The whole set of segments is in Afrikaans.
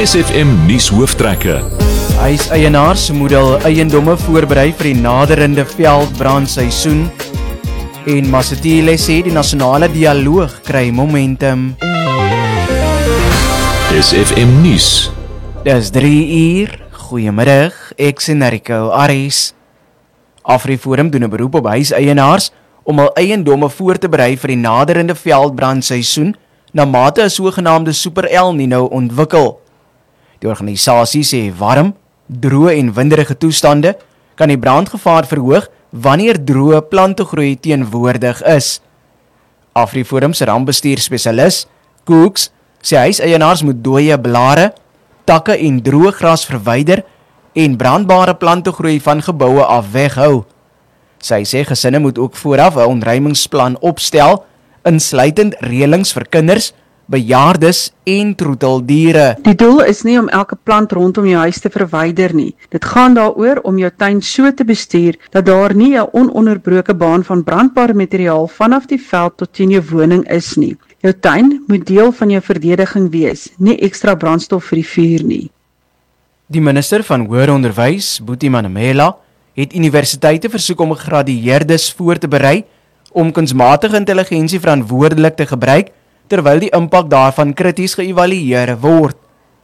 SFM nuus hooftrekke. Huiseienaars moet hul eiendomme voorberei vir die naderende veldbrandseisoen. En Masatile sê die nasionale dialoog kry momentum. SFM nuus. Dis 3 uur. Goeiemiddag, ek sien Rico Aris. AfriForum doen 'n beroep op huiseienaars om hul eiendomme voor te berei vir die naderende veldbrandseisoen na mate 'n sogenaamde Super El Nino ontwikkel. Die organisasie sê warm, droë en winderige toestande kan die brandgevaar verhoog wanneer droë plantegroei teenwoordig is. AfriForum se rampbestuurspesialis, Cooks, sê huiseienaars moet dooie blare, takke en droë gras verwyder en brandbare plantegroei van geboue af weghou. Sy sê gesinne moet ook vooraf 'n ontruimingsplan opstel, insluitend reëlings vir kinders, bejaardes en troeteldiere. Die doel is nie om elke plant rondom jou huis te verwyder nie. Dit gaan daaroor om jou tuin so te bestuur dat daar nie 'n ononderbroke baan van brandbare materiaal vanaf die veld tot teen jou woning is nie. Jou tuin moet deel van jou verdediging wees, nie ekstra brandstof vir die vuur nie. Die minister van Hoër Onderwys, Boetie Manamela, het universiteite versoek om gegradueerdes voor te berei om kunsmatige intelligensie verantwoordelik te gebruik terwyl die impak daarvan krities geëvalueer word.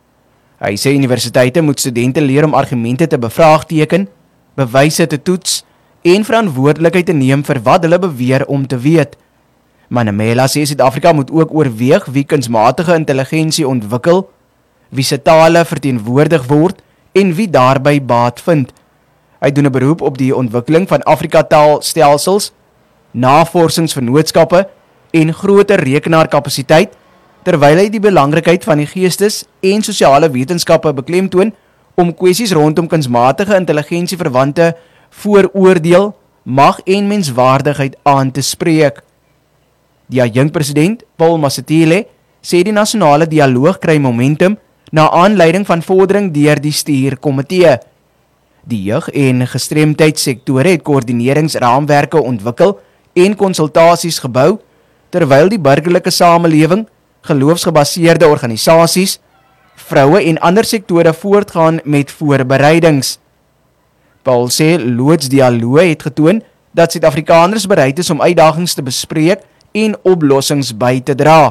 Hy sê universiteite moet studente leer om argumente te bevraagteken, bewyse te toets en verantwoordelikheid te neem vir wat hulle beweer om te weet. Manamela sê Suid-Afrika moet ook oorweeg wie kunsmatige intelligensie ontwikkel, wie se tale verteenwoordig word en wie daarby baat vind. Hy doen 'n beroep op die ontwikkeling van Afrika-taalstelsels, navorsingsvennootskappe en groter rekenaarkapasiteit, terwyl hy die belangrikheid van die geestes- en sosiale wetenskappe beklemtoon om kwessies rondom kunsmatige intelligensie verwante vooroordeel, mag en menswaardigheid aan te spreek. Die adjunkpresident, Paul Masatile, sê die nasionale dialoog kry momentum na aanleiding van vordering deur die stuurkomitee. Die jeug- en gestremdheidssektore het koördineringsraamwerke ontwikkel en konsultasies gebou, terwyl die burgerlike samelewing, geloofsgebaseerde organisasies, vroue en ander sektore voortgaan met voorbereidings. Paul sê loodsdialoog het getoon dat Suid-Afrikaners bereid is om uitdagings te bespreek en oplossings by te dra.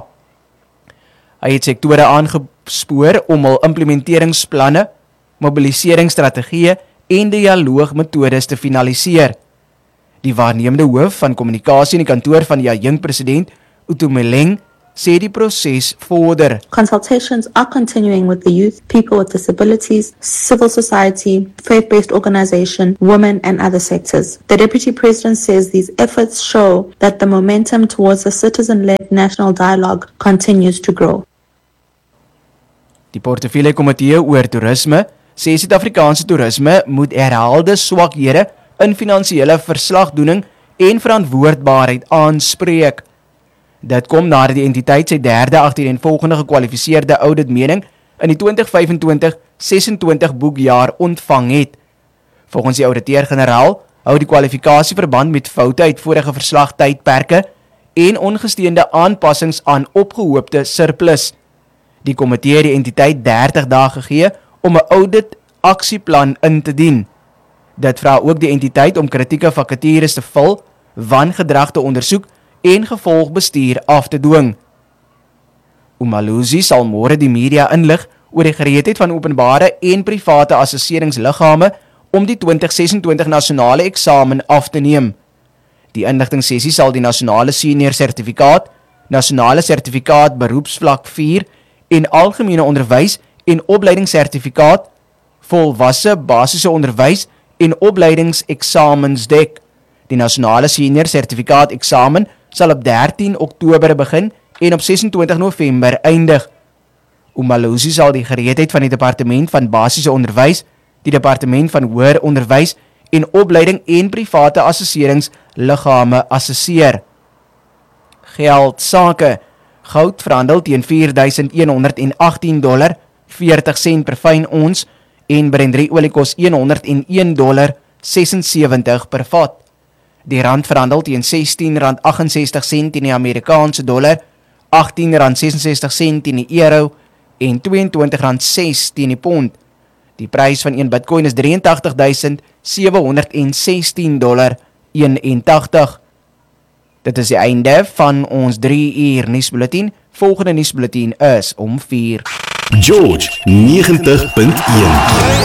Hy het sektore aangespoor om hul implementeringsplanne, mobiliseringsstrategieë en dialoogmetodes te finaliseer. Die waarnemende hoof van kommunikasie in die kantoor van die adjunkpresident, Utumeleng, sê die proses vorder. Consultations are continuing with the youth, people with disabilities, civil society, faith-based organization, women and other sectors. The Deputy President says these efforts show that the momentum towards a citizen-led national dialogue continues to grow. Die portefeulje komitee oor toerisme sê Suid-Afrikaanse toerisme moet herhaalde swakhede in finansiële verslagdoening en verantwoordbaarheid aanspreek. Dit kom nadat die entiteit sy derde agtereenvolgende gekwalifiseerde auditmening in die 2025-26 boekjaar ontvang het. Volgens die ouditeur-generaal hou die kwalifikasie verband met foute uit vorige verslagtydperke en ongesteende aanpassings aan opgehoopte surplus. Die komitee het die entiteit 30 dae gegee om 'n audit aksieplan in te dien. Dit vra ook die entiteit om kritieke vakatures te vul, wangedrag te ondersoek en gevolgbestuur af te dwing. Umalusi sal môre die media inlig oor die gereedheid van openbare en private assesseringsliggame om die 2026 nasionale eksamen af te neem. Die inligtingssessie sal die nasionale senior sertifikaat, nasionale sertifikaat beroepsvlak 4 en algemene onderwys en opleidingssertifikaat, volwasse basiese onderwys en opleidingseksamens dek. Die nasionale senior sertifikaat eksamen sal op 13 Oktober begin en op 26 November eindig. Umalusi sal die gereedheid van die departement van basiese onderwys, die departement van hoër onderwys en opleiding en private assesseringsliggame assesseer. Geldsake. Goud verhandel teen $4,118.40 per fyn ons en Brent olie kos $101.76 per vat. Die rand verhandel teen R16.68 in die Amerikaanse dollar, R18.66 in die euro en R22.06 teen die pond. Die prys van 1 Bitcoin is $83.716.81. Dit is die einde van ons 3 uur nuusbulletin. Volgende nuusbulletin is om 4. George 90.1